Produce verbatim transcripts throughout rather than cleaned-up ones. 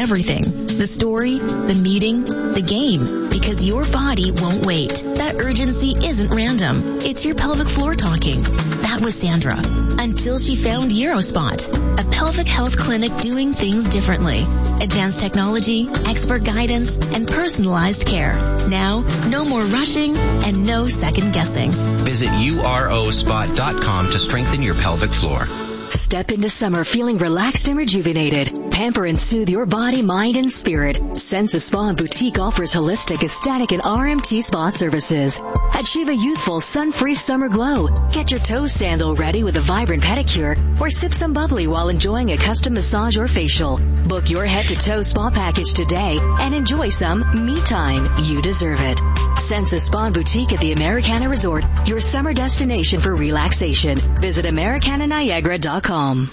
everything. The story, the meeting, the game. Because your body won't wait. That urgency isn't random. It's your pelvic floor talking. That was Sandra. Until she found Eurospot, a pelvic health clinic doing things differently. Advanced technology, expert guidance, and personalized care. Now, no more rushing and no second guessing. Visit U R O spot dot com to strengthen your pelvic floor. Step into summer feeling relaxed and rejuvenated. Pamper and soothe your body, mind, and spirit. Sensa Spa and Boutique offers holistic, aesthetic, and R M T spa services. Achieve a youthful, sun-free summer glow. Get your toe sandal ready with a vibrant pedicure, or sip some bubbly while enjoying a custom massage or facial. Book your head-to-toe spa package today and enjoy some me time. You deserve it. Sensa Spa and Boutique at the Americana Resort, your summer destination for relaxation. Visit Americana Niagara dot com.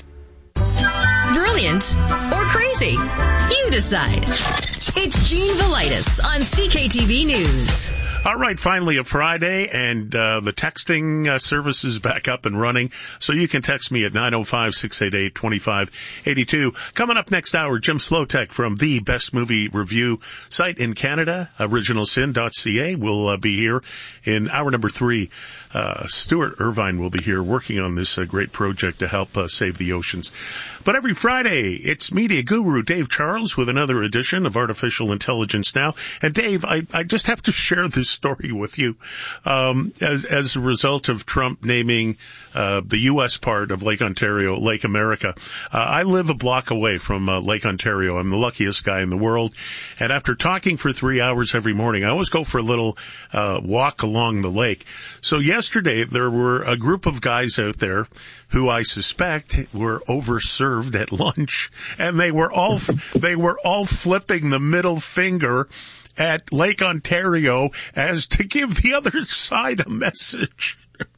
Brilliant or crazy? You decide. It's Gene Velitis on C K T V News. All right, finally a Friday, and uh, the texting uh, service is back up and running, so you can text me at nine oh five, six eight eight, two five eight two. Coming up next hour, Jim Slotek from the Best Movie Review site in Canada, original sin dot c a, will uh, be here in hour number three. Uh, Stuart Irvine will be here working on this uh, great project to help uh, save the oceans. But every Friday, it's media guru Dave Charles with another edition of Artificial Intelligence Now. And Dave, I, I just have to share this story with you. Um, as, as a result of Trump naming uh, the U S part of Lake Ontario, Lake America, uh, I live a block away from uh, Lake Ontario. I'm the luckiest guy in the world. And after talking for three hours every morning, I always go for a little uh, walk along the lake. So yesterday, there were a group of guys out there who I suspect were overserved at lunch, and they were all they were all flipping the middle finger at Lake Ontario as to give the other side a message.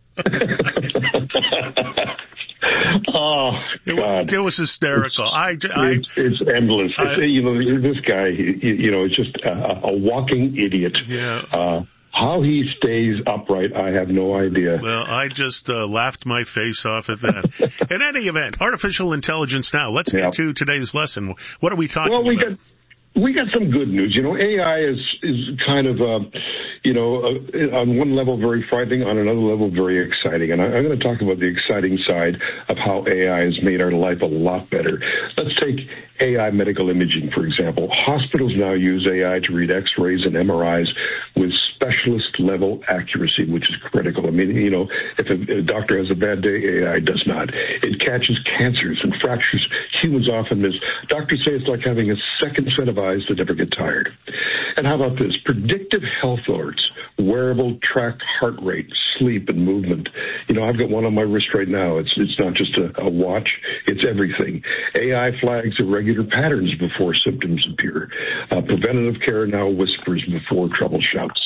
Oh, it, God. It was hysterical. I, I, it's, it's endless. I, you know, this guy, you, you know, is just a, a walking idiot. Yeah. Uh, How he stays upright, I have no idea. Well, I just uh, laughed my face off at that. In any event, Artificial Intelligence Now. Let's yeah. get to today's lesson. What are we talking well, we about? Got- We got some good news. You know, A I is is kind of, uh, you know, uh, on one level very frightening, on another level very exciting. And I, I'm going to talk about the exciting side of how A I has made our life a lot better. Let's take A I medical imaging, for example. Hospitals now use A I to read X-rays and M R Is with specialist-level accuracy, which is critical. I mean, you know, if a, a doctor has a bad day, A I does not. It catches cancers and fractures humans often miss. Doctors say it's like having a second set of eyes that never get tired. And how about this? Predictive health alerts, wearable track heart rate, sleep, and movement. You know, I've got one on my wrist right now. It's it's not just a, a watch. It's everything. A I flags irregular patterns before symptoms appear. Uh, preventative care now whispers before trouble shouts.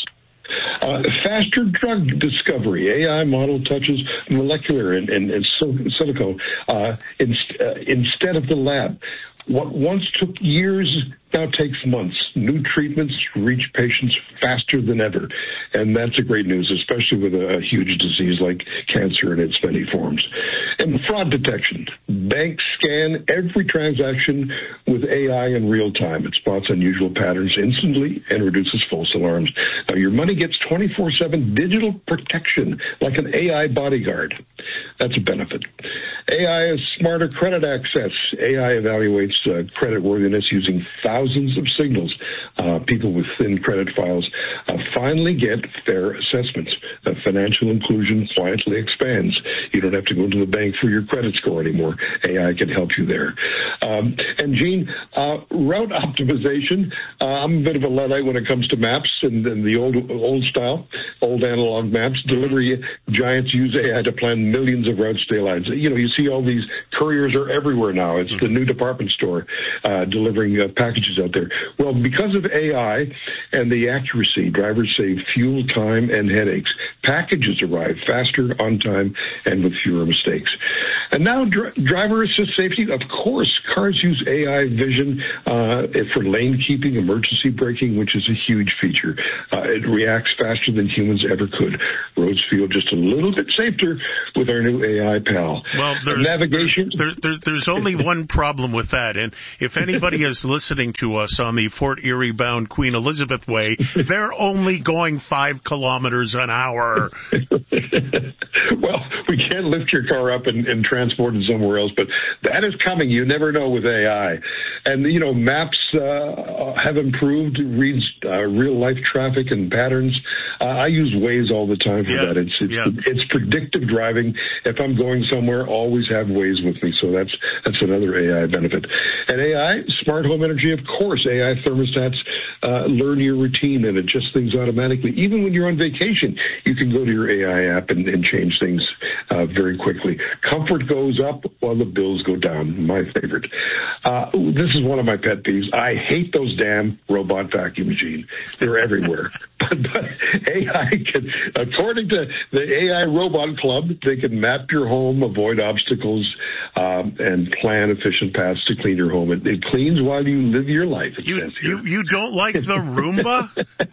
Uh, faster drug discovery. A I model touches molecular and, and, and silicone uh, inst- uh, instead of the lab. What once took years now takes months. New treatments reach patients faster than ever. And that's a great news, especially with a, a huge disease like cancer in its many forms. And fraud detection. Banks scan every transaction with A I in real time. It spots unusual patterns instantly and reduces false alarms. Now, your money gets twenty-four seven digital protection like an A I bodyguard. That's a benefit. A I is smarter credit access. A I evaluates uh, credit worthiness using thousands of signals. Uh, people with thin credit files uh, finally get fair assessments. Uh, financial inclusion quietly expands. You don't have to go to the bank for your credit score anymore. A I can help you there. Um, and Gene, uh, route optimization. Uh, I'm a bit of a Luddite when it comes to maps and, and the old old style, old analog maps. Delivery giants use A I to plan millions of routes, stay lines. You know, you see all these couriers are everywhere now. It's the new department store uh, delivering uh, packages out there. Well, because of A I and the accuracy, drivers save fuel, time, and headaches. Packages arrive faster, on time, and with fewer mistakes. And now dr- driver assist safety. Of course, cars use A I vision uh, for lane keeping, emergency braking, which is a huge feature. Uh, it reacts faster than humans ever could. Roads feel just a little bit safer with our new A I pal. Well, there's, navigation. there, there, there's only one problem with that. And if anybody is listening to us on the Fort Erie bound Queen Elizabeth Way, they're only going five kilometers an hour. Well, we can't lift your car up and, and transport it somewhere else, but that is coming. You never know with A I. And, you know, maps uh, have improved, reads uh, real-life traffic and patterns. Uh, I use Waze all the time for yeah. that. It's it's, yeah. it's predictive driving. If I'm going somewhere, always have Waze with me. So that's that's another A I benefit. And A I, smart home energy, of course. A I thermostats uh, learn your routine and adjust things automatically. Even when you're on vacation, you can go to your A I app and, and change things uh, very quickly. Comfort goes up while the bills go down. My favorite. Uh, this is one of my pet peeves. I hate those damn robot vacuum machines. They're everywhere. but, but A I can, according to the A I Robot Club, they can map your home, avoid obstacles, um, and plan efficient paths to clean your home. It, it cleans while you live your life. You, you, you don't like the Roomba?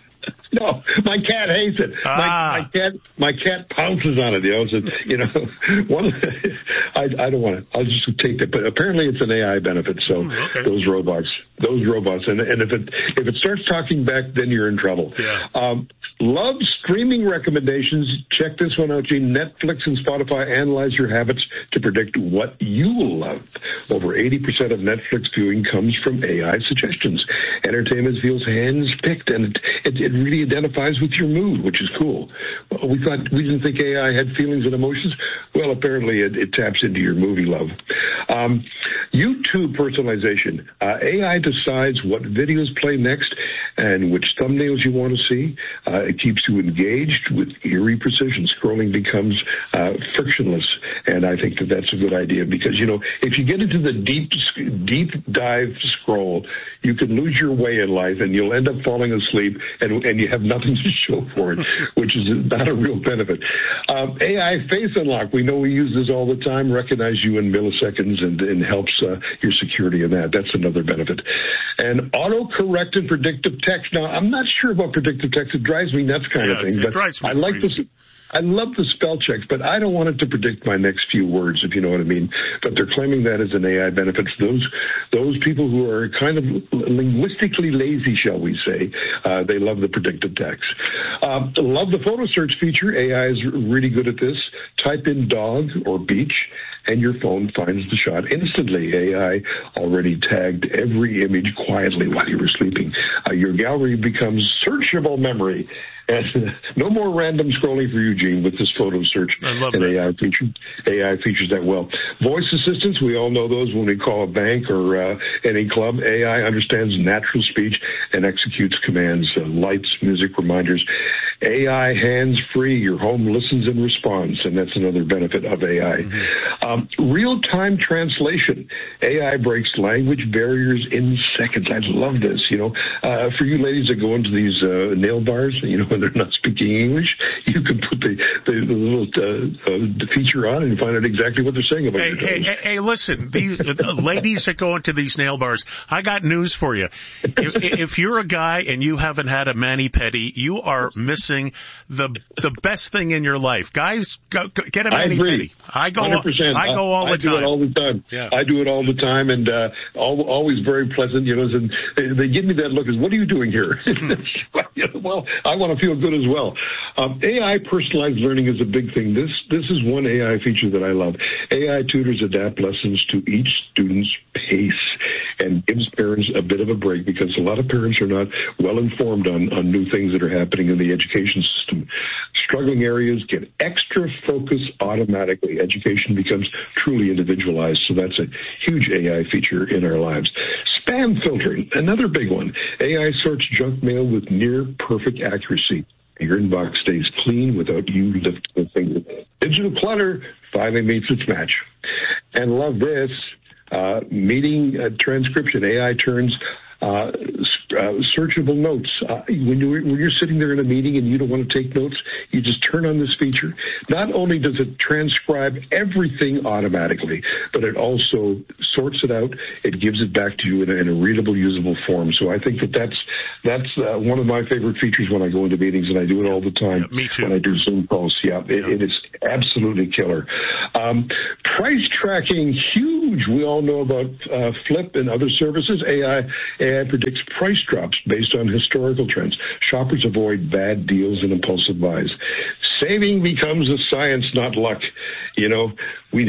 No, my cat hates it. Ah. My, my cat, my cat pounces on it. You know, so, you know, one. Of the, I, I don't want to. I'll just take that. But apparently, it's an A I benefit. So mm, okay. those robots, those robots, and and if it if it starts talking back, then you're in trouble. Yeah. Um, love streaming recommendations. Check this one out, Gene. Netflix and Spotify analyze your habits to predict what you will love. Over eighty percent of Netflix viewing comes from A I suggestions. Entertainment feels hands-picked, and it, it, it really identifies with your mood, which is cool. Well, we thought we didn't think A I had feelings and emotions. Well, apparently it, it taps into your movie love. Um, YouTube personalization. Uh, A I decides what videos play next and which thumbnails you want to see. Uh, it keeps you engaged with eerie precision. Scrolling becomes uh, frictionless, and I think that that's a good idea because, you know, if you get into the deep, deep dive scroll, you can lose your way in life, and you'll end up falling asleep, and, and you have nothing to show for it, which is not a real benefit. Um, A I face unlock. We know we use this all the time. Recognize you in milliseconds and, and helps uh, your security in that. That's another benefit. And autocorrect and predictive text. Now, I'm not sure about predictive text. It drives me nuts kind yeah, of thing. It but drives me I like crazy. this. I love the spell checks, but I don't want it to predict my next few words, if you know what I mean. But they're claiming that as an A I benefit. Those those people who are kind of linguistically lazy, shall we say, uh, they love the predictive text. Uh, love the photo search feature. A I is really good at this. Type in dog or beach, and your phone finds the shot instantly. A I already tagged every image quietly while you were sleeping. Uh, your gallery becomes searchable memory. And no more random scrolling for you, Gene, with this photo search I love and that. A I feature. A I features that well. Voice assistants, we all know those when we call a bank or uh, any club. A I understands natural speech and executes commands, uh, lights, music, reminders. A I hands-free, your home listens and responds, and that's another benefit of A I. Mm-hmm. Um, real-time translation. A I breaks language barriers in seconds. I love this, you know. Uh, for you ladies that go into these uh, nail bars, you know, when they're not speaking English, you can put the, the, the little uh, uh, feature on and find out exactly what they're saying about hey, your hey, toes. hey, hey, listen, these uh, ladies that go into these nail bars, I got news for you. If, if you're a guy and you haven't had a mani-pedi, you are missing the the best thing in your life. Guys, go, go, get a mani-pedi. I go, one hundred percent. I go all I, the I do time. it all the time. Yeah. I do it all the time, and uh, all, always very pleasant. You know, and they, they give me that look as, "What are you doing here?" Well, I want to feel good as well. Um, A I personalized learning is a big thing. This this is one A I feature that I love. A I tutors adapt lessons to each student's pace and gives parents a bit of a break because a lot of parents are not well informed on, on new things that are happening in the education system. Struggling areas get extra focus automatically. Education becomes truly individualized, so that's a huge A I feature in our lives. Spam filtering, another big one. A I sorts junk mail with near perfect accuracy. Your inbox stays clean without you lifting a finger. Digital clutter finally meets its match. And love this, uh, meeting uh, transcription. A I turns uh, uh, searchable notes. Uh, when, you, when you're sitting there in a meeting and you don't want to take notes, you just turn on this feature. Not only does it transcribe everything automatically, but it also sorts it out. It gives it back to you in a, in a readable, usable form. So I think that that's that's uh, one of my favorite features when I go into meetings, and I do it all the time. Yeah, me too. When I do Zoom calls, yeah, it, yeah. it is absolutely killer. Um, price tracking, huge. We all know about uh, Flip and other services. A I, A I predicts price drops based on historical trends. Shoppers avoid bad deals and impulsive buys. Saving becomes a science, not luck. You know, we.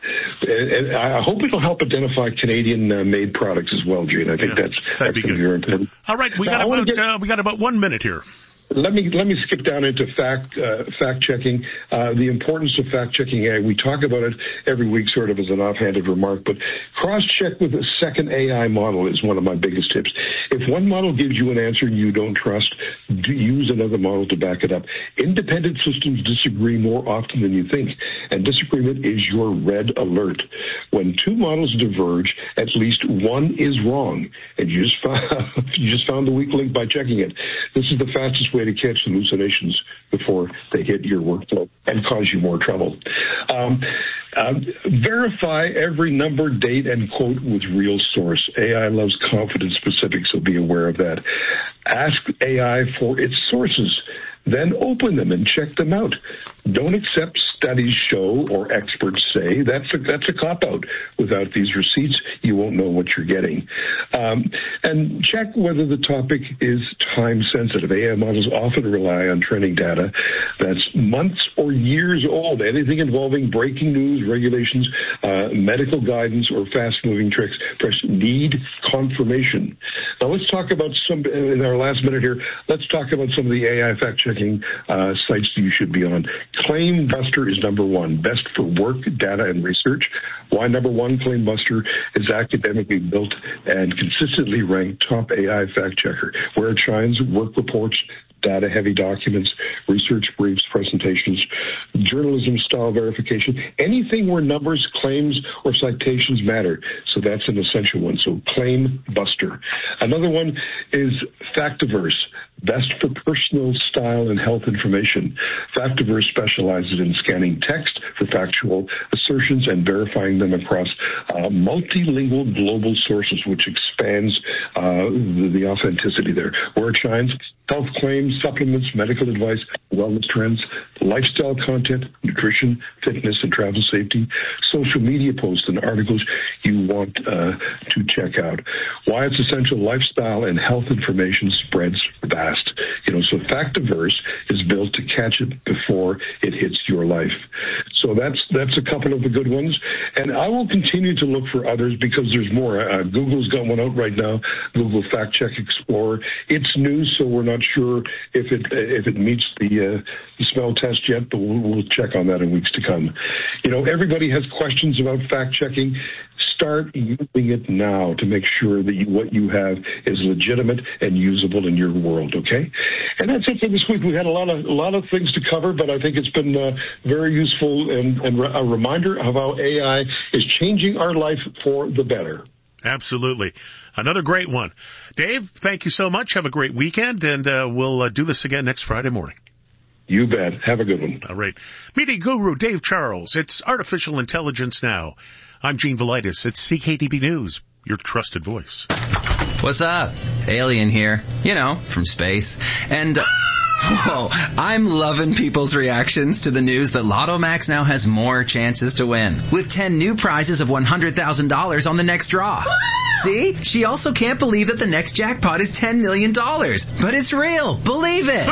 And I hope it'll help identify Canadian-made uh, products as well, Gene. I think yeah, that's that's very important. All right, we got now, about get, uh, we got about one minute here. Let me let me skip down into fact uh, fact checking. Uh, the importance of fact checking. A I. We talk about it every week, sort of as an offhanded remark, but cross check with a second A I model is one of my biggest tips. If one model gives you an answer you don't trust, do use another model to back it up. Independent systems disagree more often than you think, and disagreement is your red alert. When two models diverge, at least one is wrong, and you just found, you just found the weak link by checking it. This is the fastest way to catch hallucinations before they hit your workflow and cause you more trouble. Um, uh, verify every number, date, and quote with real source. A I loves confidence specifics, so be aware of that. Ask A I for its sources. Then open them and check them out. Don't accept studies show or experts say. That's a, that's a cop-out. Without these receipts, you won't know what you're getting. Um, and check whether the topic is time-sensitive. A I models often rely on training data that's months or years old. Anything involving breaking news, regulations, uh, medical guidance, or fast-moving tricks, press need confirmation. Now let's talk about some, in our last minute here, let's talk about some of the A I fact-checking Uh, sites that you should be on. ClaimBuster is number one, best for work, data, and research. Why number one? ClaimBuster is academically built and consistently ranked top A I fact checker. Where it shines, work reports, data-heavy documents, research briefs, presentations, journalism-style verification, anything where numbers, claims, or citations matter. So that's an essential one. So ClaimBuster. Another one is Factiverse, best for personal style and health information. Factiverse specializes in scanning text for factual assertions and verifying them across uh, multilingual global sources, which expands uh, the, the authenticity there. Where it shines, health claims, supplements, medical advice, wellness trends, lifestyle content, nutrition, fitness, and travel safety, social media posts and articles you want uh, to check out. Why it's essential, lifestyle and health information spreads fast. You know, so Factiverse is built to catch it before it hits your life. So that's that's a couple of the good ones. And I will continue to look for others because there's more. Uh, Google's got one out right now, Google Fact Check Explorer. It's new, so we're not sure if it if it meets the, uh, the smell test yet, but we'll, we'll check on that in weeks to come. You know, everybody has questions about fact checking. Start using it now to make sure that you, what you have is legitimate and usable in your world, okay? And that's it for this week. We had a lot of a lot of things to cover, but I think it's been uh, very useful and, and a reminder of how A I is changing our life for the better. Absolutely. Another great one. Dave, thank you so much. Have a great weekend, and uh, we'll uh, do this again next Friday morning. You bet. Have a good one. All right. Media guru Dave Charles. It's Artificial Intelligence Now. I'm Gene Velitis. It's C K D B News, your trusted voice. What's up? Alien here. You know, from space. And... Uh, Whoa, I'm loving people's reactions to the news that Lotto Max now has more chances to win, with ten new prizes of one hundred thousand dollars on the next draw. See? She also can't believe that the next jackpot is ten million dollars. But it's real. Believe it.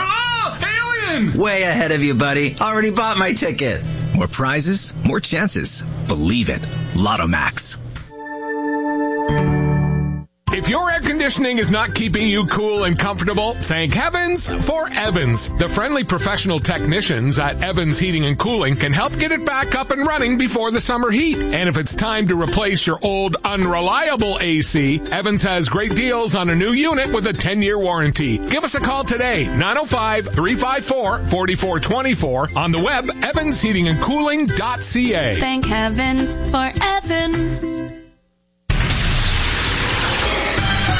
Oh, alien! Way ahead of you, buddy. Already bought my ticket. More prizes, more chances. Believe it. Lotto Max. If your air conditioning is not keeping you cool and comfortable, thank heavens for Evans. The friendly professional technicians at Evans Heating and Cooling can help get it back up and running before the summer heat. And if it's time to replace your old unreliable A C, Evans has great deals on a new unit with a ten-year warranty. Give us a call today, nine oh five, three five four, four four two four, on the web, evans heating and cooling dot c a. Thank heavens for Evans.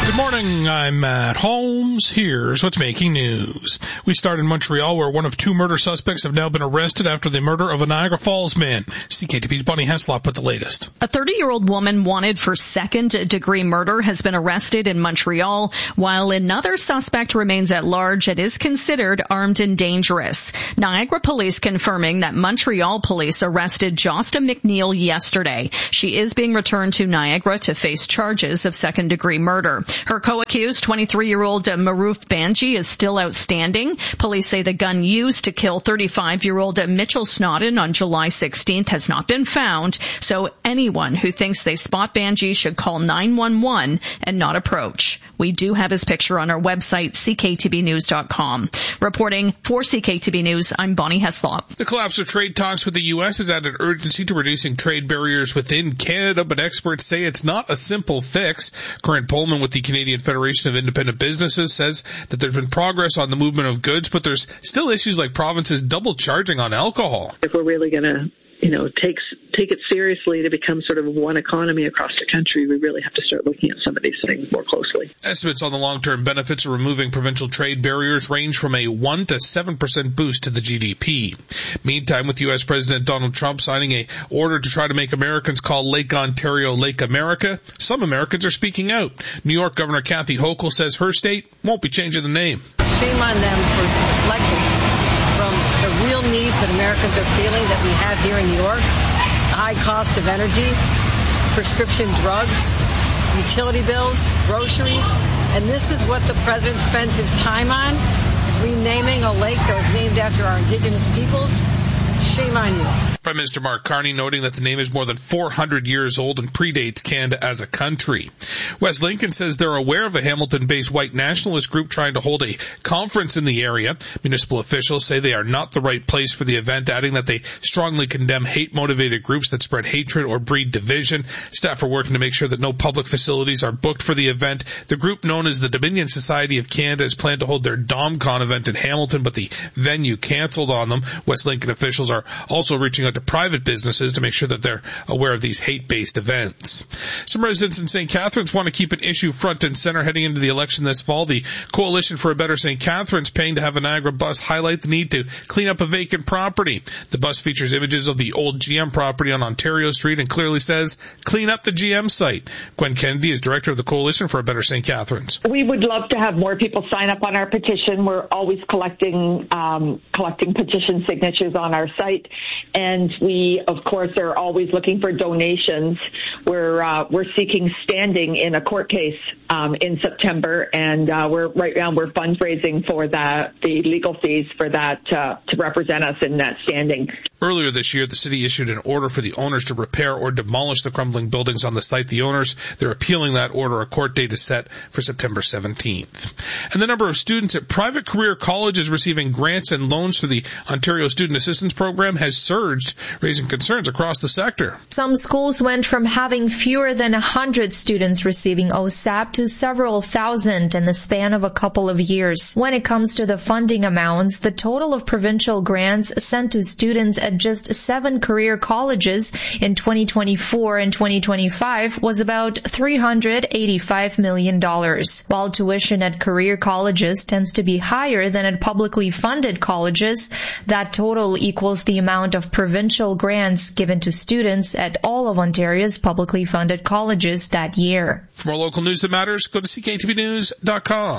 Good morning, I'm Matt Holmes. Here's what's making news. We start in Montreal, where one of two murder suspects have now been arrested after the murder of a Niagara Falls man. C K T V's Bonnie Heslop with the latest. A thirty-year-old woman wanted for second-degree murder has been arrested in Montreal, while another suspect remains at large and is considered armed and dangerous. Niagara police confirming that Montreal police arrested Josta McNeil yesterday. She is being returned to Niagara to face charges of second-degree murder. Her co-accused, twenty-three-year-old Maroof Banji, is still outstanding. Police say the gun used to kill thirty-five-year-old Mitchell Snodden on July sixteenth has not been found, so anyone who thinks they spot Banji should call nine one one and not approach. We do have his picture on our website, c k t b news dot com. Reporting for C K T B News, I'm Bonnie Heslop. The collapse of trade talks with the U S has added urgency to reducing trade barriers within Canada, but experts say it's not a simple fix. Grant Pullman with the Canadian Federation of Independent Businesses says that there's been progress on the movement of goods, but there's still issues like provinces double charging on alcohol. If we're really going to, you know, take, take it seriously to become sort of one economy across the country, we really have to start looking at some of these things more closely. Estimates on the long-term benefits of removing provincial trade barriers range from a one to seven percent boost to the G D P. Meantime, with U S President Donald Trump signing a order to try to make Americans call Lake Ontario Lake America, some Americans are speaking out. New York Governor Kathy Hochul says her state won't be changing the name. Shame on them for deflecting from the real needs that Americans are feeling that we have here in New York. The high cost of energy, prescription drugs, utility bills, groceries. And this is what the president spends his time on, renaming a lake that was named after our indigenous peoples. Shame on you. Prime Minister Mark Carney noting that the name is more than four hundred years old and predates Canada as a country. West Lincoln says they're aware of a Hamilton-based white nationalist group trying to hold a conference in the area. Municipal officials say they are not the right place for the event, adding that they strongly condemn hate-motivated groups that spread hatred or breed division. Staff are working to make sure that no public facilities are booked for the event. The group known as the Dominion Society of Canada has planned to hold their DomCon event in Hamilton, but the venue canceled on them. West Lincoln officials are also reaching out to private businesses to make sure that they're aware of these hate-based events. Some residents in Saint Catharines want to keep an issue front and center heading into the election this fall. The Coalition for a Better Saint Catharines paying to have a Niagara bus highlight the need to clean up a vacant property. The bus features images of the old G M property on Ontario Street and clearly says, clean up the G M site. Gwen Kennedy is director of the Coalition for a Better Saint Catharines. We would love to have more people sign up on our petition. We're always collecting um, collecting petition signatures on our site. And we, of course, are always looking for donations. We're uh, we're seeking standing in a court case um, in September, and uh, we're right now we're fundraising for that the legal fees for that uh, to represent us in that standing. Earlier this year, the city issued an order for the owners to repair or demolish the crumbling buildings on the site. The owners, they're appealing that order. A court date is set for September seventeenth. And the number of students at private career colleges receiving grants and loans through the Ontario Student Assistance Program has surged, raising concerns across the sector. Some schools went from having fewer than one hundred students receiving O S A P to several thousand in the span of a couple of years. When it comes to the funding amounts, the total of provincial grants sent to students at just seven career colleges in twenty twenty-four and twenty twenty-five was about three hundred eighty-five million dollars. While tuition at career colleges tends to be higher than at publicly funded colleges, that total equals the amount of provincial grants given to students at all of Ontario's publicly funded colleges that year. For more local news that matters, go to c k t v news dot com.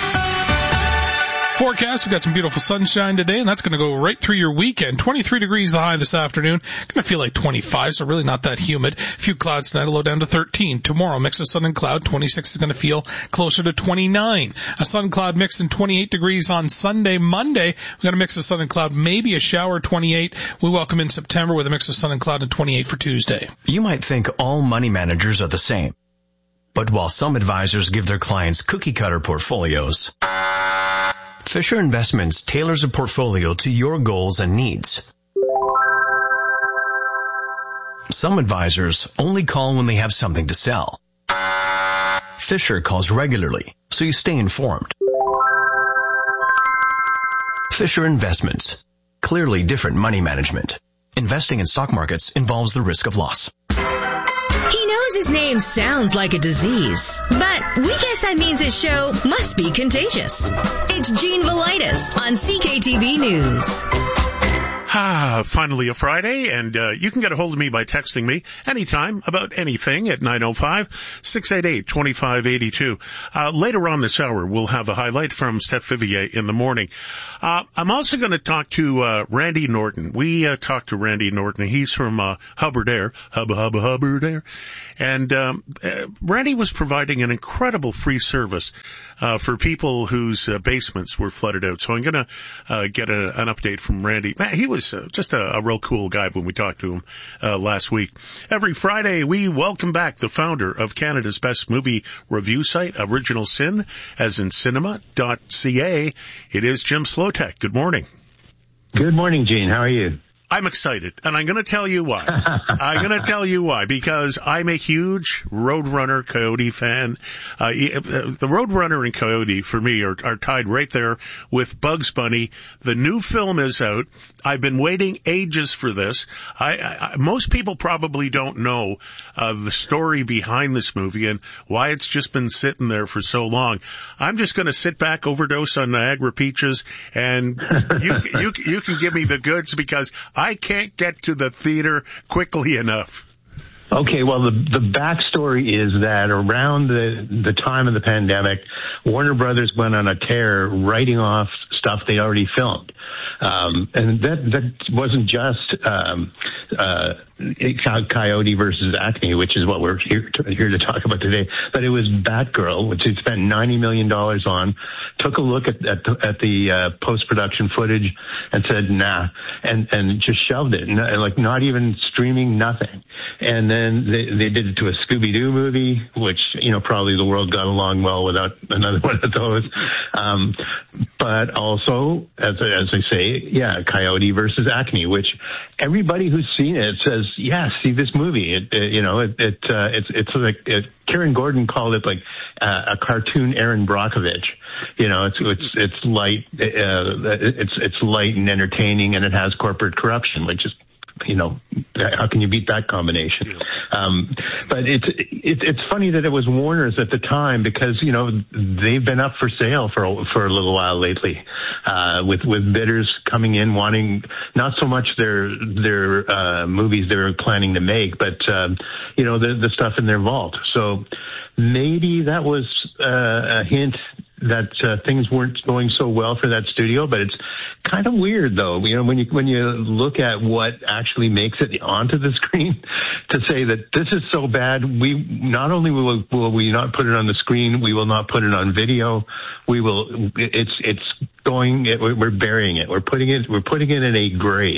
Forecast, we've got some beautiful sunshine today, and that's going to go right through your weekend. twenty-three degrees the high this afternoon. Going to feel like twenty-five, so really not that humid. A few clouds tonight, a low down to thirteen. Tomorrow, mix of sun and cloud. twenty-six is going to feel closer to twenty-nine. A sun cloud mix in twenty-eight degrees on Sunday. Monday, we've got a mix of sun and cloud, maybe a shower, twenty-eight. We welcome in September with a mix of sun and cloud and twenty-eight for Tuesday. You might think all money managers are the same. But while some advisors give their clients cookie-cutter portfolios, Fisher Investments tailors a portfolio to your goals and needs. Some advisors only call when they have something to sell. Fisher calls regularly, so you stay informed. Fisher Investments. Clearly different money management. Investing in stock markets involves the risk of loss. He knows knows his name sounds like a disease, but we guess that means his show must be contagious. It's Gene Velitis on C K T V News. Ah, finally a Friday, and uh, you can get a hold of me by texting me anytime about anything at nine oh five, six eight eight, two five eight two. Uh, later on this hour, we'll have a highlight from Steph Vivier in the morning. Uh, I'm also going to talk to uh, Randy Norton. We uh, talked to Randy Norton. He's from uh, Hubbard Air, Hubba Hubba Hubbard Air. And um, uh, Randy was providing an incredible free service uh, for people whose uh, basements were flooded out. So I'm going to uh, get a, an update from Randy. Man, he was uh, just a, a real cool guy when we talked to him uh, last week. Every Friday, we welcome back the founder of Canada's best movie review site, Original Sin, as in cinema dot c a. It is Jim Slotek. Good morning. Good morning, Gene. How are you? I'm excited, and I'm going to tell you why. I'm going to tell you why, because I'm a huge Roadrunner Coyote fan. Uh, the Roadrunner and Coyote, for me, are, are tied right there with Bugs Bunny. The new film is out. I've been waiting ages for this. I, I, most people probably don't know uh, the story behind this movie and why it's just been sitting there for so long. I'm just going to sit back, overdose on Niagara Peaches, and you, you, you can give me the goods, because I can't get to the theater quickly enough. Okay, well, the the backstory is that around the the time of the pandemic, Warner Brothers went on a tear writing off stuff they already filmed. Um, and that that wasn't just um, uh, Coyote versus Acme, which is what we're here to, here to talk about today, but it was Batgirl, which they spent ninety million dollars on, took a look at, at the, at the uh, post-production footage and said, nah, and, and just shoved it, and, like not even streaming, nothing. And then they, they did it to a Scooby-Doo movie, which, you know, probably the world got along well without another one of those. Um, but also, as, as I say, yeah, Coyote versus Acme, which everybody who's seen it says, yeah, see this movie. It, it you know, it, it uh, it's, it's like, it, Karen Gordon called it like uh, a cartoon Aaron Brockovich. You know, it's, it's, it's light, uh, it's, it's light and entertaining, and it has corporate corruption, which is, you know, how can you beat that combination? Yeah. Um, but it's, it's, it's funny that it was Warner's at the time, because, you know, they've been up for sale for, a, for a little while lately, uh, with, with bidders coming in wanting not so much their, their, uh, movies they were planning to make, but, um, you know, the, the stuff in their vault. So maybe that was, uh, a hint that uh, things weren't going so well for that studio, but it's kind of weird, though. You know, when you when you look at what actually makes it onto the screen, to say that this is so bad, we not only will, will we not put it on the screen, we will not put it on video. We will. It's it's going. It, we're burying it. We're putting it. We're putting it in a grave.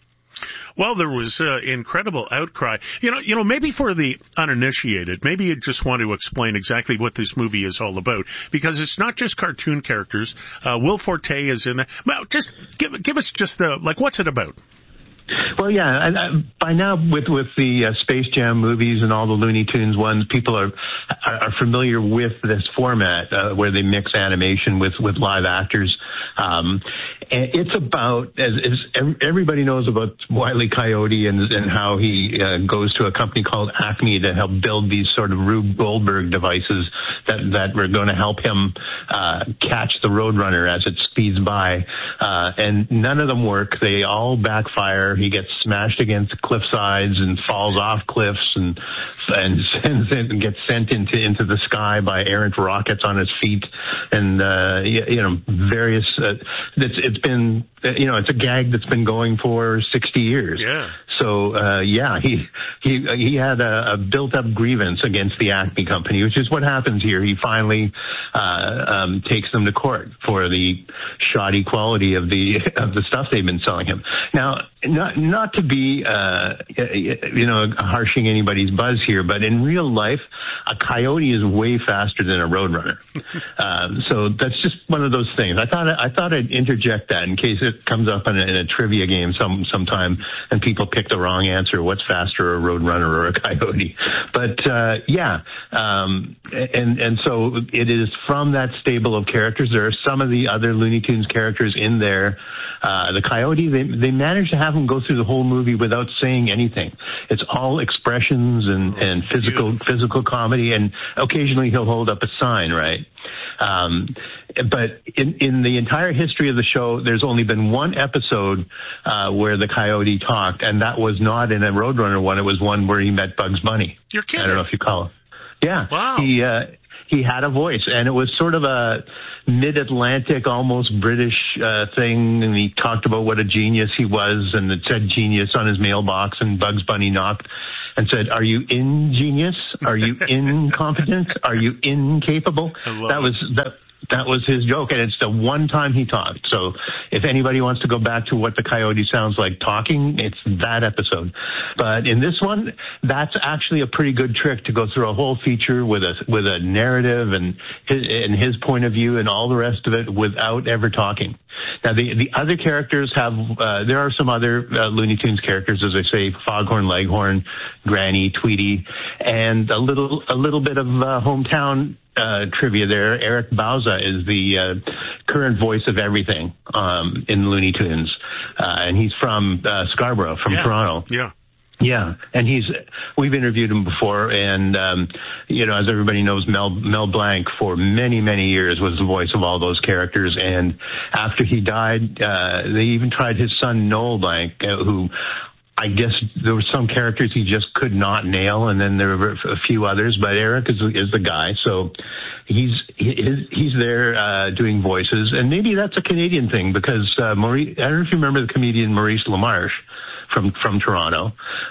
Well, there was uh, incredible outcry. You know, you know, maybe for the uninitiated, maybe you just want to explain exactly what this movie is all about, because it's not just cartoon characters. Uh, Will Forte is in there. Well, just give give us just the like, what's it about? Well, yeah, and, uh, by now with with the uh, Space Jam movies and all the Looney Tunes ones, people are are familiar with this format uh, where they mix animation with with live actors. Um, and it's about, as, as everybody knows about Wile E. Coyote and and how he uh, goes to a company called Acme to help build these sort of Rube Goldberg devices that that were going to help him uh, catch the Roadrunner as it speeds by. Uh, and none of them work. They all backfire. He gets smashed against cliff sides and falls off cliffs and and, and gets sent into into the sky by errant rockets on his feet, and uh, you, you know various. Uh, it's it's been you know it's a gag that's been going for sixty years. Yeah. So uh, yeah, he he he had a, a built-up grievance against the Acme company, which is what happens here. He finally uh, um, takes them to court for the shoddy quality of the of the stuff they've been selling him. Now, not not to be uh, you know harshing anybody's buzz here, but in real life, a coyote is way faster than a Roadrunner. um, so that's just one of those things. I thought I thought I'd interject that in case it comes up in a, in a trivia game some sometime, and people pick the wrong answer. What's faster, a roadrunner or a coyote? But uh, yeah, um, and and so it is from that stable of characters. There are some of the other Looney Tunes characters in there. Uh, the coyote, they they managed to have him go through the whole movie without saying anything. It's all expressions and and physical Beautiful. physical comedy, and occasionally he'll hold up a sign, right? Um, but in, in the entire history of the show, there's only been one episode uh, where the coyote talked, and that was not in a Roadrunner one. It was one where he met Bugs Bunny. You're kidding. I don't know if you call it. Yeah. Wow. He, uh, he had a voice, and it was sort of a mid-Atlantic, almost British uh, thing, and he talked about what a genius he was, and it said genius on his mailbox, and Bugs Bunny knocked and said, "Are you ingenious? Are you incompetent? Are you incapable?" That was that. That was his joke, and it's the one time he talked. So if anybody wants to go back to what the coyote sounds like talking, it's that episode. But in this one, that's actually a pretty good trick, to go through a whole feature with a with a narrative and his, and his point of view and all the rest of it without ever talking. Now, the the other characters have, uh, there are some other uh, Looney Tunes characters, as I say, Foghorn Leghorn, Granny, Tweety, and a little a little bit of uh, hometown uh, trivia there. Eric Bauza is the uh, current voice of everything um, in Looney Tunes, uh, and he's from uh, Scarborough, from yeah. Toronto. Yeah. Yeah, and he's, we've interviewed him before, and, um, you know, as everybody knows, Mel, Mel Blanc for many, many years was the voice of all those characters, and after he died, uh, they even tried his son, Noel Blanc, uh, who, I guess there were some characters he just could not nail, and then there were a few others, but Eric is, is the guy, so he's, he, he's there, uh, doing voices, and maybe that's a Canadian thing, because, uh, Maurice, I don't know if you remember the comedian Maurice LaMarche, from from Toronto.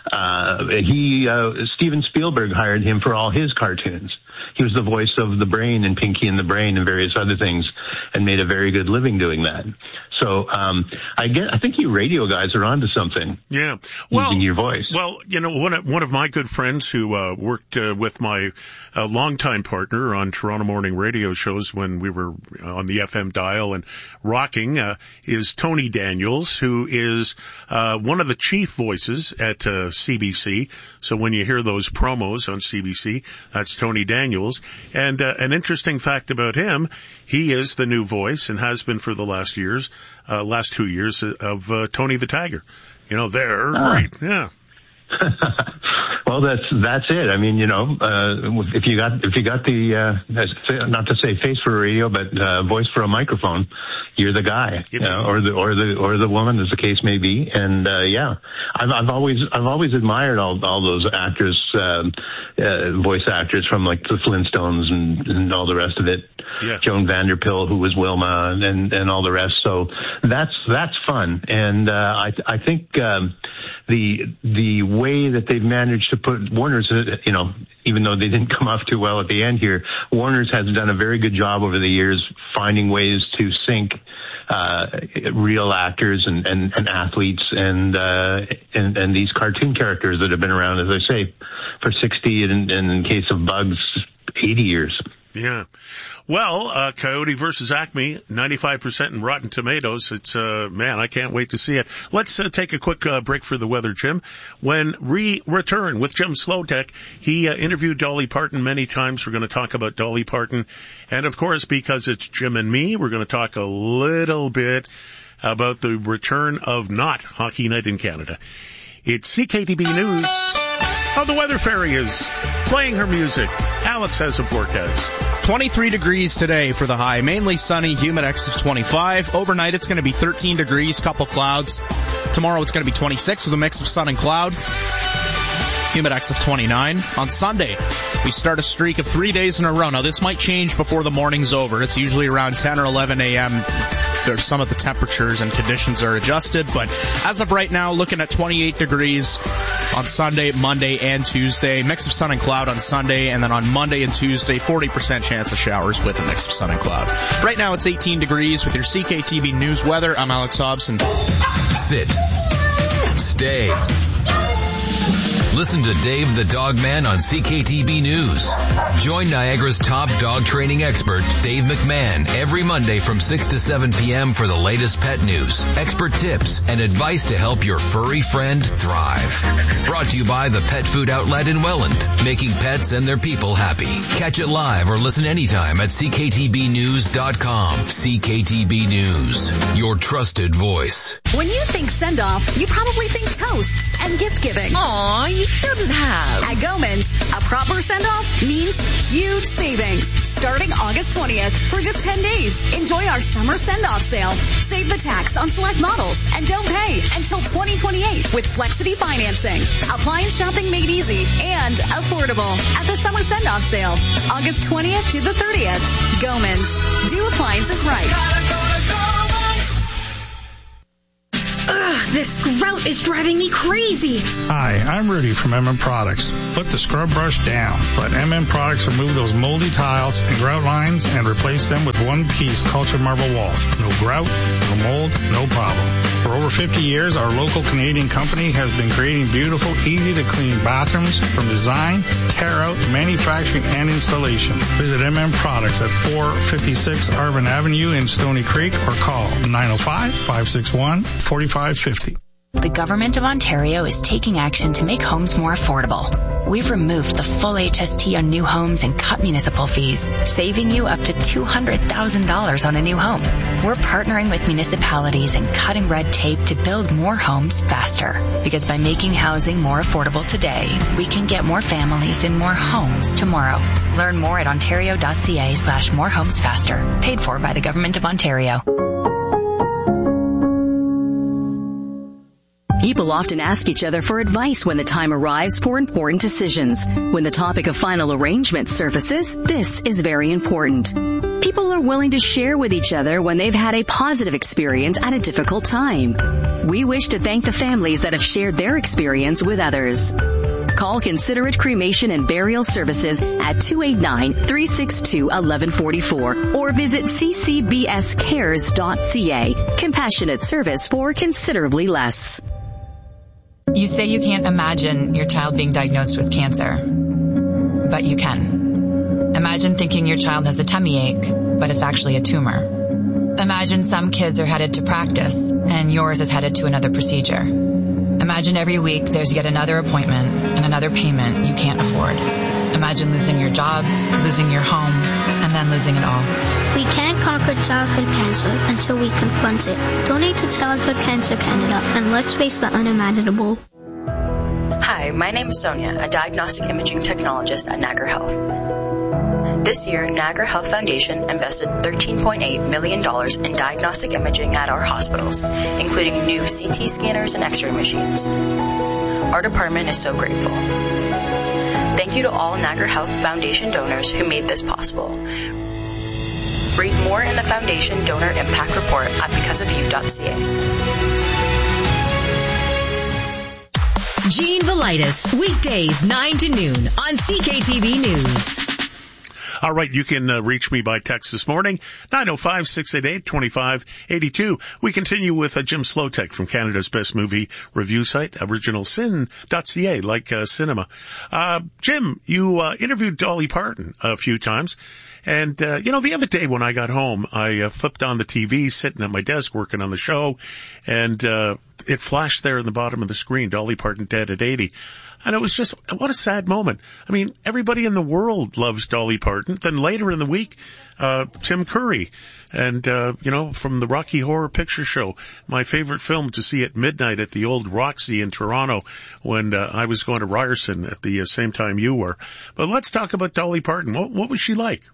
Uh, he uh, Steven Spielberg hired him for all his cartoons. He was the voice of the Brain and Pinky and the Brain and various other things, and made a very good living doing that. So um, I get, I think you radio guys are onto something. Yeah, well, using your voice. Well, you know, one of, one of my good friends who uh, worked uh, with my uh, longtime partner on Toronto morning radio shows when we were on the F M dial and rocking uh, is Tony Daniels, who is uh, one of the chief voices at uh, C B C. So when you hear those promos on C B C, that's Tony Daniels. And uh, an interesting fact about him, he is the new voice and has been for the last years, uh, last two years of uh, Tony the Tiger. You know, they're ah. great. Yeah. Well, that's that's it. I mean, you know, uh, if you got if you got the uh, not to say face for a radio, but uh, voice for a microphone, you're the guy, you know, or the or the or the woman, as the case may be. And uh, yeah, I've I've always I've always admired all all those actors, uh, uh, voice actors from like the Flintstones and, and all the rest of it. Yeah. Joan Vanderpill, who was Wilma, and and all the rest. So that's that's fun, and uh, I I think um, the the way that they've managed to put Warner's, you know, even though they didn't come off too well at the end here, Warner's has done a very good job over the years finding ways to sync uh, real actors and, and, and athletes and, uh, and and these cartoon characters that have been around, as I say, for sixty, and, and in case of Bugs, eighty years. Yeah. Well, uh, Coyote versus Acme, ninety-five percent in Rotten Tomatoes. It's, uh, man, I can't wait to see it. Let's uh, take a quick uh, break for the weather, Jim. When we return with Jim Slowtek, he uh, interviewed Dolly Parton many times. We're going to talk about Dolly Parton. And, of course, because it's Jim and me, we're going to talk a little bit about the return of Not Hockey Night in Canada. It's C K T B News. Oh, the Weather Fairy is playing her music. Alex has a forecast. twenty-three degrees today for the high. Mainly sunny, Humidex of twenty-five. Overnight it's going to be thirteen degrees, couple clouds. Tomorrow it's going to be twenty-six with a mix of sun and cloud. Humidex of twenty-nine. On Sunday, we start a streak of three days in a row. Now, this might change before the morning's over. It's usually around ten or eleven a.m. There's some of the temperatures and conditions are adjusted, but as of right now, looking at twenty-eight degrees on Sunday, Monday, and Tuesday. Mix of sun and cloud on Sunday, and then on Monday and Tuesday, forty percent chance of showers with a mix of sun and cloud. Right now, it's eighteen degrees with your C K T V News weather. I'm Alex Hobson. Sit. Stay. Listen to Dave the Dog Man on C K T B News. Join Niagara's top dog training expert, Dave McMahon, every Monday from six to seven p.m. for the latest pet news, expert tips, and advice to help your furry friend thrive. Brought to you by the Pet Food Outlet in Welland, making pets and their people happy. Catch it live or listen anytime at c k t b news dot com. C K T B News, your trusted voice. When you think send-off, you probably think toast and gift-giving. Aw, you shouldn't have. At Goman's, a proper send-off means huge savings. Starting August twentieth for just ten days. Enjoy our summer send-off sale. Save the tax on select models and don't pay until twenty twenty-eight with Flexity financing. Appliance shopping made easy and affordable at the summer send-off sale. August twentieth to the thirtieth. Goman's. Do appliances right. Ugh, this grout is driving me crazy. Hi, I'm Rudy from M M Products. Put the scrub brush down. Let M M Products remove those moldy tiles and grout lines and replace them with one-piece cultured marble walls. No grout, no mold, no problem. For over fifty years, our local Canadian company has been creating beautiful, easy-to-clean bathrooms from design, tear-out, manufacturing, and installation. Visit M M Products at four fifty-six Arvin Avenue in Stony Creek or call nine oh five, five six one, four five five zero. The Government of Ontario is taking action to make homes more affordable. We've removed the full H S T on new homes and cut municipal fees, saving you up to two hundred thousand dollars on a new home. We're partnering with municipalities and cutting red tape to build more homes faster. Because by making housing more affordable today, we can get more families in more homes tomorrow. Learn more at ontario.ca slash more homes faster. Paid for by the Government of Ontario. People often ask each other for advice when the time arrives for important decisions. When the topic of final arrangement surfaces, this is very important. People are willing to share with each other when they've had a positive experience at a difficult time. We wish to thank the families that have shared their experience with others. Call Considerate Cremation and Burial Services at two eight nine, three six two, one one four four or visit c c b s cares dot c a. Compassionate service for considerably less. You say you can't imagine your child being diagnosed with cancer, but you can. Imagine thinking your child has a tummy ache, but it's actually a tumor. Imagine some kids are headed to practice, and yours is headed to another procedure. Imagine every week there's yet another appointment and another payment you can't afford. Imagine losing your job, losing your home, and then losing it all. We can't conquer childhood cancer until we confront it. Donate to Childhood Cancer Canada, and let's face the unimaginable. Hi, my name is Sonia, a diagnostic imaging technologist at Niagara Health. This year, Niagara Health Foundation invested thirteen point eight million dollars in diagnostic imaging at our hospitals, including new C T scanners and X-ray machines. Our department is so grateful. Thank you to all Niagara Health Foundation donors who made this possible. Read more in the Foundation Donor Impact Report at because of you dot c a. Gene Velitis, weekdays nine to noon on C K T V News. All right, you can uh, reach me by text this morning, nine oh five, six eight eight, two five eight two. We continue with uh, Jim Slotek from Canada's best movie review site, original sin dot c a, like uh, cinema. Uh, Jim, you uh, interviewed Dolly Parton a few times. And, uh, you know, the other day when I got home, I uh, flipped on the T V, sitting at my desk working on the show, and uh, it flashed there in the bottom of the screen, Dolly Parton dead at eighty. And it was just, what a sad moment. I mean, everybody in the world loves Dolly Parton. Then later in the week, uh, Tim Curry. And, uh, you know, from the Rocky Horror Picture Show, my favorite film to see at midnight at the old Roxy in Toronto when uh, I was going to Ryerson at the uh, same time you were. But let's talk about Dolly Parton. What, what was she like?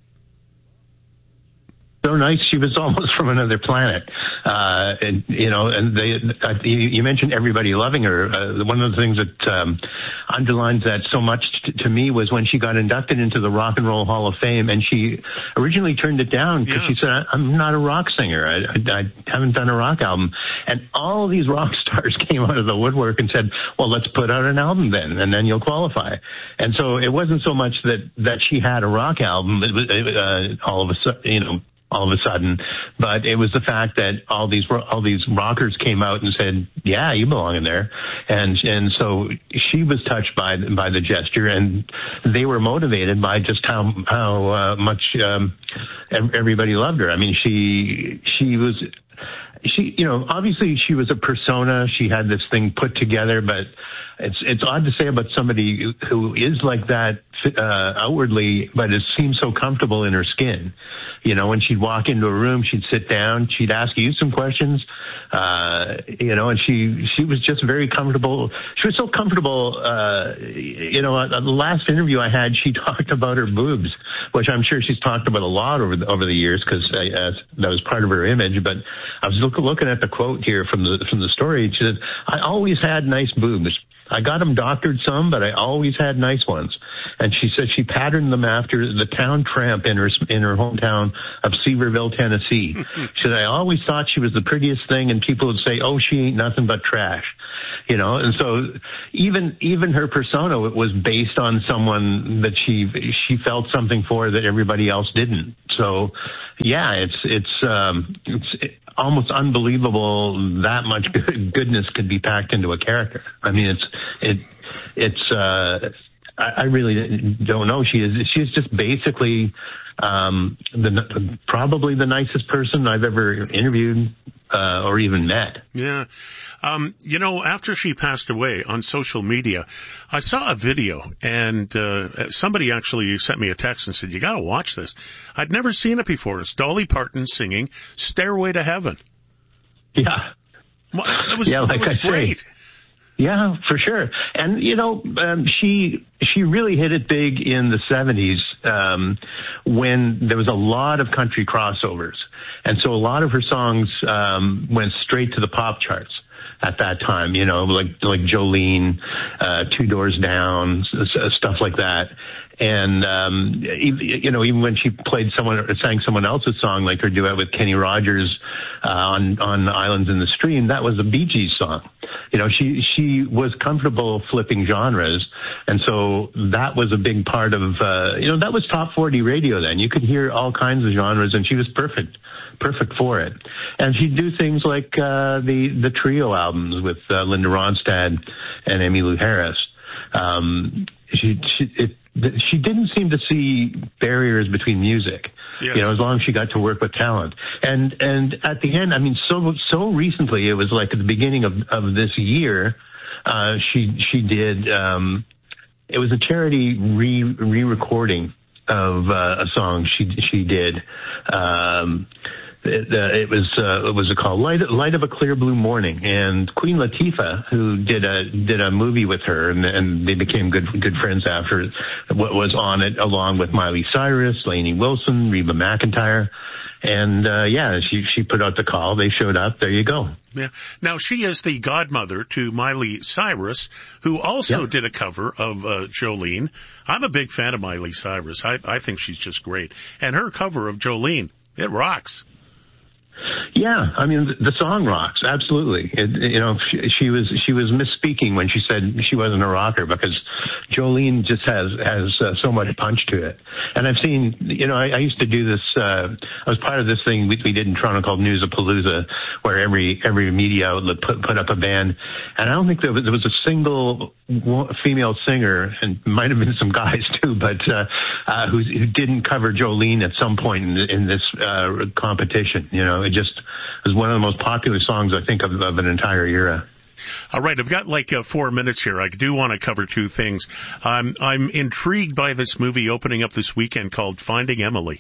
So nice. She was almost from another planet. Uh, and, you know, and they, uh, you mentioned everybody loving her. Uh, one of the things that, um, underlines that so much t- to me was when she got inducted into the Rock and Roll Hall of Fame, and she originally turned it down because yeah. she said, I'm not a rock singer. I, I, I haven't done a rock album. And all these rock stars came out of the woodwork and said, well, let's put out an album then, and then you'll qualify. And so it wasn't so much that, that she had a rock album. It was, uh, all of a sudden, you know, all of a sudden, but it was the fact that all these all these rockers came out and said, "Yeah, you belong in there," and and so she was touched by by the gesture, and they were motivated by just how how uh, much um, everybody loved her. I mean, she she was. She, you know, obviously she was a persona. She had this thing put together, but it's it's odd to say about somebody who is like that uh, outwardly, but it seems so comfortable in her skin. You know, when she'd walk into a room, she'd sit down, she'd ask you some questions, uh, you know, and she she was just very comfortable. She was so comfortable. Uh, you know, at the last interview I had, she talked about her boobs, which I'm sure she's talked about a lot over the, over the years because uh, that was part of her image. But I was look, looking at the quote here from the from the story. She said, "I always had nice boobs. I got them doctored some, but I always had nice ones." And she said she patterned them after the town tramp in her in her hometown of Seaverville, Tennessee. She said, "I always thought she was the prettiest thing, and people would say, 'Oh, she ain't nothing but trash,' you know." And so even even her persona was based on someone that she she felt something for that everybody else didn't. So yeah, it's it's um, it's almost unbelievable that much good, goodness could be packed into a character. I mean, it's it it's uh, I, I really don't know. She is she's just basically um, the probably the nicest person I've ever interviewed uh, or even met. Yeah. Um, you know, after she passed away on social media, I saw a video, and uh, somebody actually sent me a text and said, "You got to watch this." I'd never seen it before. It's Dolly Parton singing "Stairway to Heaven." Yeah. Well, it was, yeah, like it was I great. Say. Yeah, for sure. And, you know, um, she she really hit it big in the seventies um, when there was a lot of country crossovers. And so a lot of her songs um, went straight to the pop charts at that time, you know, like like Jolene, uh, Two Doors Down, stuff like that. And, um, you know, even when she played someone, or sang someone else's song, like her duet with Kenny Rogers, uh, on, on Islands in the Stream, that was a Bee Gees song. You know, she, she was comfortable flipping genres. And so that was a big part of, uh, you know, that was top forty radio then. You could hear all kinds of genres, and she was perfect, perfect for it. And she'd do things like, uh, the, the trio albums with, uh, Linda Ronstadt and Emmylou Harris. Um, she, she, it, she didn't seem to see barriers between music, yes. you know, as long as she got to work with talent. And, and at the end, I mean, so, so recently, it was like at the beginning of, of this year, uh, she, she did, um, it was a charity re, re-recording of, uh, a song she, she did. Um, It, uh, it was uh, it was called Light, Light of a Clear Blue Morning, and Queen Latifah, who did a did a movie with her, and, and they became good good friends after. What was on it, along with Miley Cyrus, Lainey Wilson, Reba McEntire, and uh, yeah, she she put out the call. They showed up. There you go. Yeah. Now she is the godmother to Miley Cyrus, who also yep. did a cover of uh, Jolene. I'm a big fan of Miley Cyrus. I I think she's just great, and her cover of Jolene, it rocks. Yeah, I mean, the, the song rocks, absolutely. It, you know, she, she was she was misspeaking when she said she wasn't a rocker, because Jolene just has has uh, so much punch to it. And I've seen, you know, I, I used to do this. Uh, I was part of this thing we, we did in Toronto called Newsapalooza, where every every media outlet put put up a band, and I don't think there was, there was a single female singer, and might have been some guys too, but uh, uh, who who didn't cover Jolene at some point in, in this uh, competition. You know, it just was one of the most popular songs, I think, of, of an entire era. All right, I've got like uh, four minutes here. I do want to cover two things. Um, I'm intrigued by this movie opening up this weekend called Finding Emily.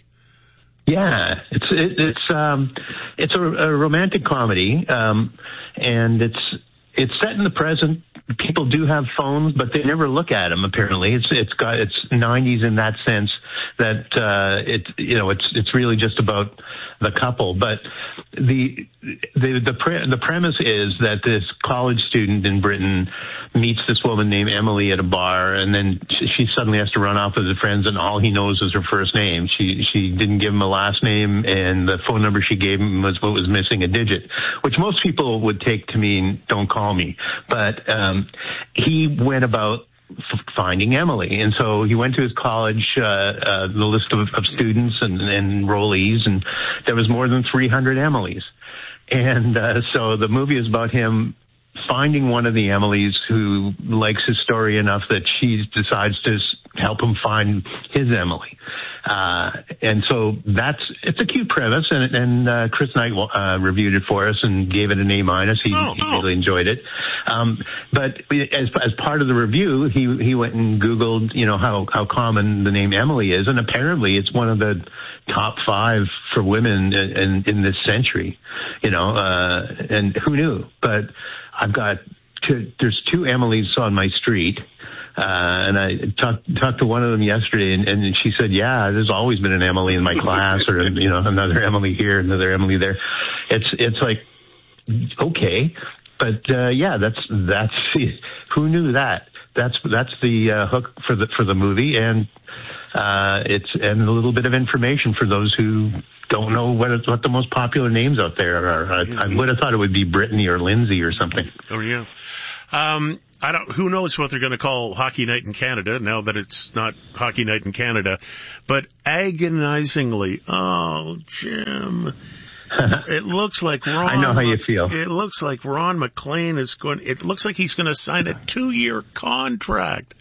Yeah, it's it, it's um, it's a, a romantic comedy, um, and it's it's set in the present. People do have phones, but they never look at them. Apparently, it's it's got it's nineties in that sense that uh, it you know it's it's really just about the couple. But the the the pre- the premise is that this college student in Britain meets this woman named Emily at a bar, and then she suddenly has to run off with her friends, and all he knows is her first name. She she didn't give him a last name, and the phone number she gave him was what was missing a digit, which most people would take to mean "don't call me." But um, he went about f- finding Emily. And so he went to his college, uh, uh, the list of, of students and, and enrollees, and there was more than three hundred Emilys. And uh, so the movie is about him finding one of the Emilys who likes his story enough that she decides to help him find his Emily. Uh, and so that's, it's a cute premise, and, and uh, Chris Knight uh, reviewed it for us and gave it an A minus. He, oh, he really enjoyed it. Um, but as, as part of the review, he, he went and Googled, you know, how, how common the name Emily is, and apparently it's one of the top five for women in, in, in this century, you know, uh, and who knew? But I've got two, there's two Emilys on my street. Uh, and I talked, talked to one of them yesterday, and, and she said, yeah, there's always been an Emily in my class, or, you know, another Emily here, another Emily there. It's, it's like, okay. But, uh, yeah, that's, that's, who knew that? That's, that's the, uh, hook for the, for the movie. And, uh, it's, and a little bit of information for those who don't know what, what the most popular names out there are. I, I would have thought it would be Brittany or Lindsay or something. Oh, yeah. Um, I don't, who knows what they're going to call Hockey Night in Canada now that it's not Hockey Night in Canada, but agonizingly, oh, Jim, it looks like Ron. I know how you feel. It looks like Ron McLean is going, it looks like he's going to sign a two-year contract.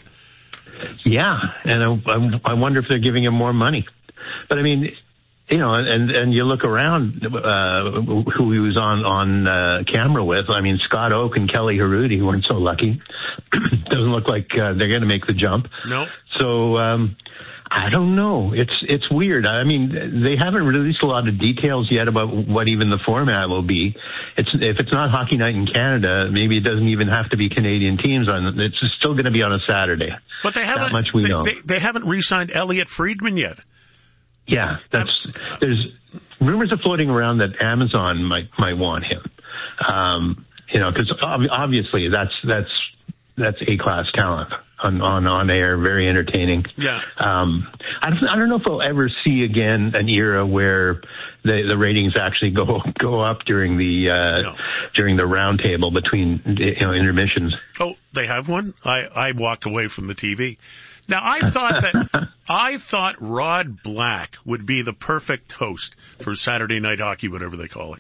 Yeah. And I, I, I wonder if they're giving him more money. But I mean, you know, and, and you look around, uh, who he was on, on, uh, camera with. I mean, Scott Oak and Kelly Harudi weren't so lucky. Doesn't look like, uh, they're going to make the jump. No. So, um, I don't know. It's, it's weird. I mean, they haven't released a lot of details yet about what even the format will be. It's, if it's not Hockey Night in Canada, maybe it doesn't even have to be Canadian teams on it. It's still going to be on a Saturday. But they haven't, that much we they, know. They, they haven't re-signed Elliot Friedman yet. Yeah, that's, there's rumors are floating around that Amazon might, might want him. Um, you know, cause obviously that's, that's, that's A-class talent on, on, on air, very entertaining. Yeah. Um, I don't, I don't know if we'll ever see again an era where the, the ratings actually go, go up during the, uh, no. during the roundtable between, you know, intermissions. Oh, they have one? I, I walk away from the T V. Now, I thought that, I thought Rod Black would be the perfect host for Saturday Night Hockey, whatever they call it.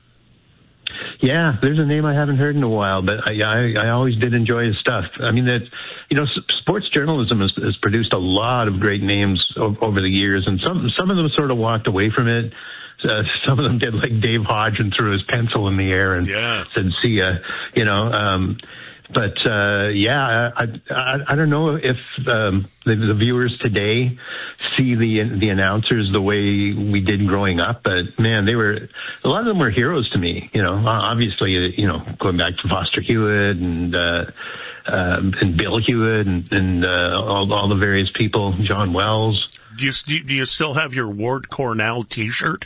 Yeah, there's a name I haven't heard in a while, but I, I, I always did enjoy his stuff. I mean, that, you know, sports journalism has, has produced a lot of great names o- over the years, and some, some of them sort of walked away from it. Uh, some of them did, like Dave Hodgson threw his pencil in the air and yeah. said, see ya, you know, um, But, uh, yeah, I, I, I don't know if, um, the, the viewers today see the, the announcers the way we did growing up, but man, they were, a lot of them were heroes to me, you know, obviously, you know, going back to Foster Hewitt and, uh, um, and Bill Hewitt and, and, uh, all, all the various people, John Wells. Do you, do you still have your Ward Cornell t-shirt?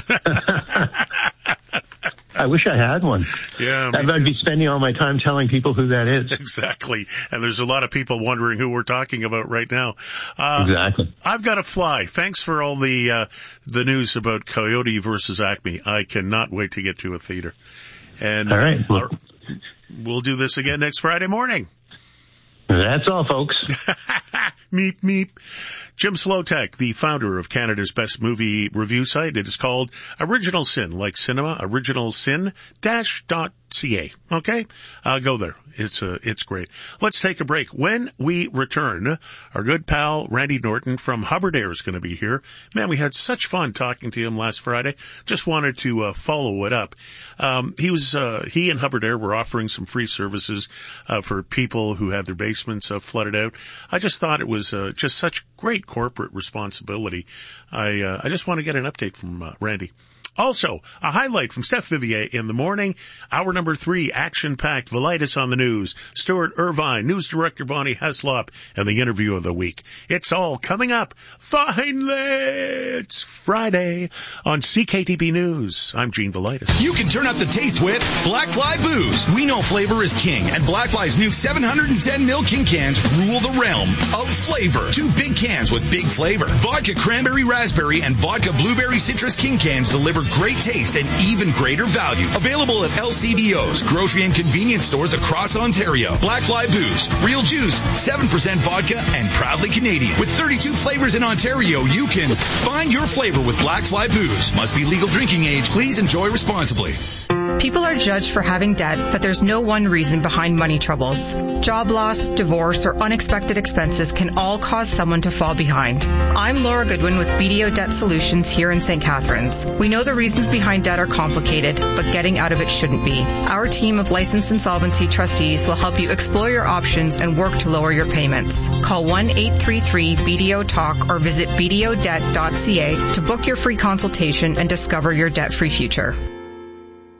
I wish I had one. Yeah. I'd too. be spending all my time telling people who that is. Exactly. And there's a lot of people wondering who we're talking about right now. Uh, exactly. I've got to fly. Thanks for all the, uh, the news about Coyote versus Acme. I cannot wait to get to a theater. And all right. Well, we'll do this again next Friday morning. That's all, folks. Meep, meep. Jim Slowtek, the founder of Canada's best movie review site. It is called Original Sin, like cinema, original sin dash dot c a. Okay? Uh, go there. It's, uh, it's great. Let's take a break. When we return, our good pal Randy Norton from Hubbard Air is going to be here. Man, we had such fun talking to him last Friday. Just wanted to, uh, follow it up. Um, he was, uh, he and Hubbard Air were offering some free services, uh, for people who had their basements, uh, flooded out. I just thought it was, uh, just such great corporate responsibility. I, uh, I just want to get an update from, uh, Randy. Also, a highlight from Steph Vivier in the morning. Hour number three, action-packed, Velitis on the news, Stuart Irvine, news director Bonnie Heslop, and the interview of the week. It's all coming up. Finally, it's Friday on C K T B News. I'm Gene Velitis. You can turn up the taste with Blackfly Booze. We know flavor is king, and Blackfly's new seven hundred ten milliliter king cans rule the realm of flavor. Two big cans with big flavor. Vodka cranberry raspberry and vodka blueberry citrus king cans deliver great taste and even greater value. Available at L C B O's, grocery and convenience stores across Ontario. Blackfly Booze, real juice, seven percent vodka, and proudly Canadian. With thirty-two flavors in Ontario, you can find your flavor with Blackfly Booze. Must be legal drinking age. Please enjoy responsibly. People are judged for having debt, but there's no one reason behind money troubles. Job loss, divorce, or unexpected expenses can all cause someone to fall behind. I'm Laura Goodwin with B D O Debt Solutions here in Saint Catharines. We know the reasons behind debt are complicated, but getting out of it shouldn't be. Our team of licensed insolvency trustees will help you explore your options and work to lower your payments. Call one eight three three B D O talk or visit b d o debt dot c a to book your free consultation and discover your debt-free future.